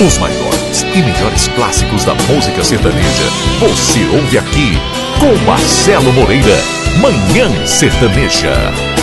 Os maiores e melhores clássicos da música sertaneja você ouve aqui com Marcelo Moreira. Manhã Sertaneja.